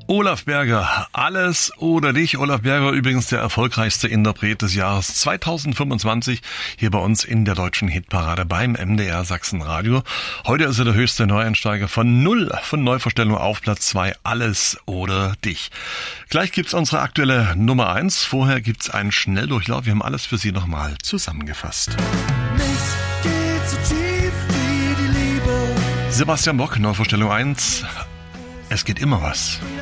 Olaf Berger, alles oder dich. Olaf Berger übrigens der erfolgreichste Interpret des Jahres 2025 hier bei uns in der deutschen Hitparade beim MDR Sachsenradio. Heute ist er der höchste Neueinsteiger von Neuvorstellung auf Platz 2, alles oder dich. Gleich gibt's unsere aktuelle Nummer 1. Vorher gibt's einen Schnelldurchlauf. Wir haben alles für Sie nochmal zusammengefasst. Nichts geht so tief wie die Liebe. Sebastian Bock, Neuvorstellung 1. Es geht immer was.